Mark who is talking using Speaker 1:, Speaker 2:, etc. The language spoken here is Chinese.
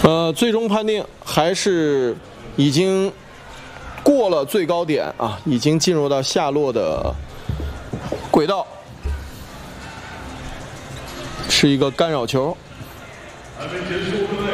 Speaker 1: 最终判定还是已经过了最高点啊，已经进入到下落的轨道，是一个干扰球。
Speaker 2: 还没结束，各位。